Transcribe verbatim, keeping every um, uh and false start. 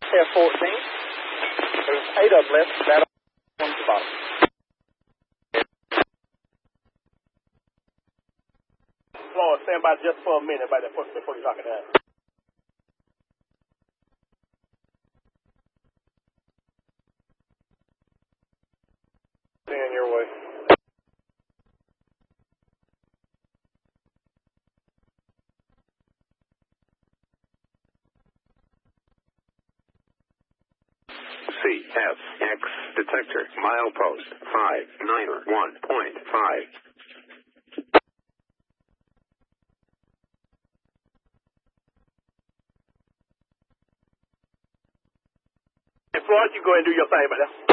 F fourteen. There's eight of them left. That one's the bottom. Floor, stand by just for a minute by that foot before you knock it down. Stand your way. C F X detector milepost five nine one point five. Floyd, you go ahead and do your thing, but